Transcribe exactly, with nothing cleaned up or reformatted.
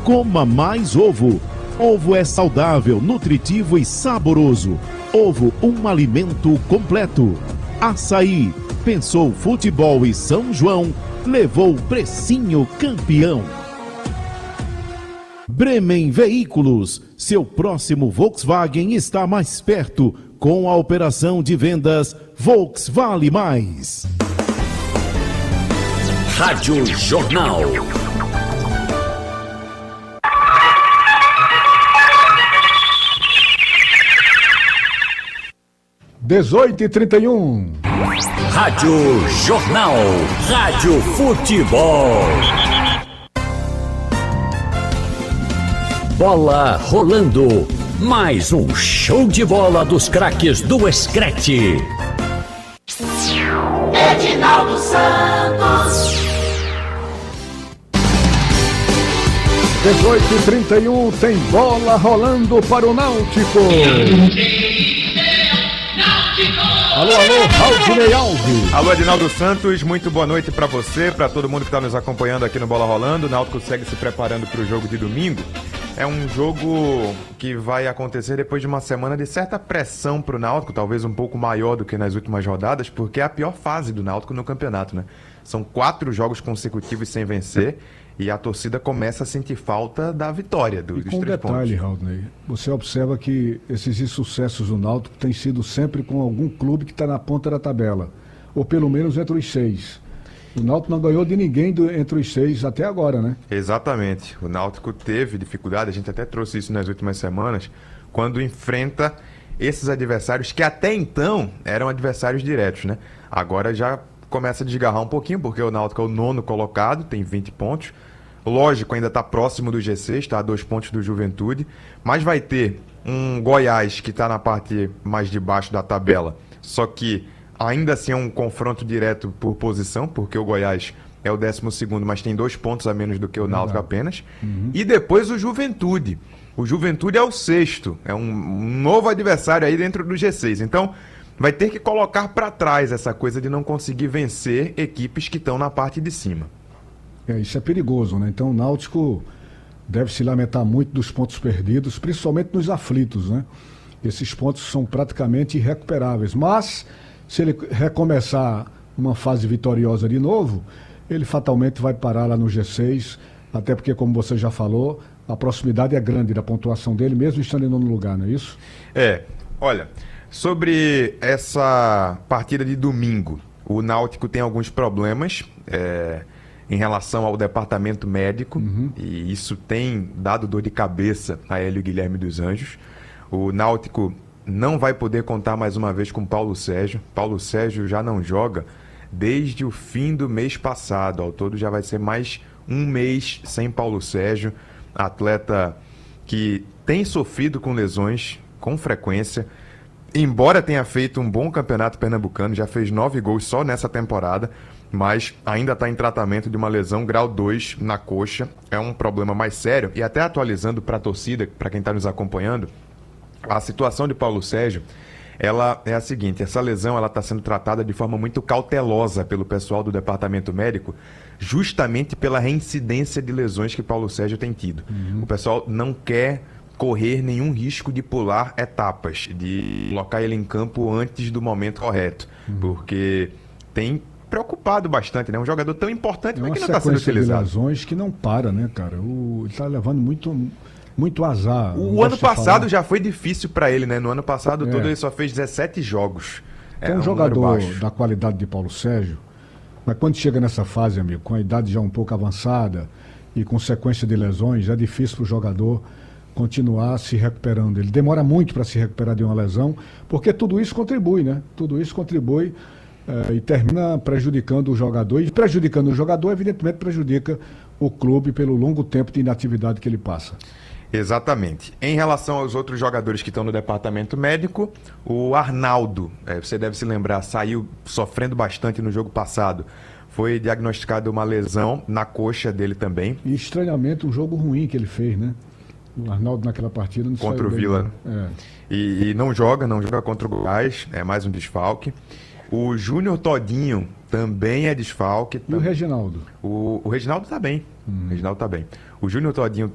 Coma mais ovo. Ovo é saudável, nutritivo e saboroso. Ovo, um alimento completo. Açaí. Pensou futebol e São João, levou precinho campeão. Bremen Veículos. Seu próximo Volkswagen está mais perto com a operação de vendas Volkswagen Mais. Rádio Jornal. dezoito e trinta e um. Rádio Jornal. Rádio Futebol. Bola rolando. Mais um show de bola dos craques do Screte. Edinaldo Santos. dezoito e trinta e um, tem bola rolando para o Náutico. Alô, alô, Raudinei Alves. Alô, Edinaldo Santos, muito boa noite para você, para todo mundo que está nos acompanhando aqui no Bola Rolando. O Náutico segue se preparando para o jogo de domingo. É um jogo que vai acontecer depois de uma semana de certa pressão para o Náutico, talvez um pouco maior do que nas últimas rodadas, porque é a pior fase do Náutico no campeonato, né? São quatro jogos consecutivos sem vencer e a torcida começa a sentir falta da vitória dos, e dos com um três detalhe, pontos. Raudinei, você observa que esses insucessos do Náutico têm sido sempre com algum clube que está na ponta da tabela, ou pelo menos entre os seis. O Náutico não ganhou de ninguém do, entre os seis até agora, né? Exatamente. O Náutico teve dificuldade, a gente até trouxe isso nas últimas semanas, quando enfrenta esses adversários que até então eram adversários diretos, né? Agora já começa a desgarrar um pouquinho, porque o Náutico é o nono colocado, tem vinte pontos. Lógico, ainda está próximo do G seis, está a dois pontos do Juventude, mas vai ter um Goiás que está na parte mais de baixo da tabela, só que ainda assim é um confronto direto por posição, porque o Goiás é o décimo segundo, mas tem dois pontos a menos do que o Náutico apenas. Uhum. E depois o Juventude. O Juventude é o sexto, é um, um novo adversário aí dentro do G seis. Então, vai ter que colocar para trás essa coisa de não conseguir vencer equipes que estão na parte de cima. É, isso é perigoso, né? Então o Náutico deve se lamentar muito dos pontos perdidos, principalmente nos aflitos, né? Esses pontos são praticamente irrecuperáveis, mas se ele recomeçar uma fase vitoriosa de novo, ele fatalmente vai parar lá no G seis, até porque, como você já falou, a proximidade é grande da pontuação dele, mesmo estando em nono lugar, não é isso? É, olha, sobre essa partida de domingo, o Náutico tem alguns problemas é, em relação ao departamento médico, uhum. e isso tem dado dor de cabeça a Hélio Guilherme dos Anjos. O Náutico não vai poder contar mais uma vez com Paulo Sérgio. Paulo Sérgio já não joga desde o fim do mês passado. Ao todo já vai ser mais um mês sem Paulo Sérgio. Atleta que tem sofrido com lesões com frequência. Embora tenha feito um bom campeonato pernambucano, já fez nove gols só nessa temporada, mas ainda está em tratamento de uma lesão grau dois na coxa. É um problema mais sério. E até atualizando para a torcida, para quem está nos acompanhando, a situação de Paulo Sérgio, ela é a seguinte: essa lesão ela está sendo tratada de forma muito cautelosa pelo pessoal do departamento médico, justamente pela reincidência de lesões que Paulo Sérgio tem tido. Uhum. O pessoal não quer correr nenhum risco de pular etapas, de colocar ele em campo antes do momento correto, uhum. porque tem preocupado bastante, né? Um jogador tão importante, é mas que não está sendo utilizado. De lesões que não para, né, cara? O, ele está levando muito... Muito azar. O ano passado falar. já foi difícil para ele, né? No ano passado é. todo ele só fez dezessete jogos. Tem um, um jogador da qualidade de Paulo Sérgio, mas quando chega nessa fase, amigo, com a idade já um pouco avançada e com sequência de lesões, é difícil para o jogador continuar se recuperando. Ele demora muito para se recuperar de uma lesão, porque tudo isso contribui, né? Tudo isso contribui é, e termina prejudicando o jogador. E prejudicando o jogador, evidentemente, prejudica o clube pelo longo tempo de inatividade que ele passa. Exatamente. Em relação aos outros jogadores que estão no departamento médico, o Arnaldo, é, você deve se lembrar, saiu sofrendo bastante no jogo passado. Foi diagnosticado uma lesão na coxa dele também. E estranhamente um jogo ruim que ele fez, né? O Arnaldo naquela partida não contra o Vila. É. E, e não joga, não joga contra o Goiás, é mais um desfalque. O Júnior Todinho também é desfalque. E o Reginaldo? O, o Reginaldo tá bem. Hum. O Reginaldo tá bem. O Júnior Todinho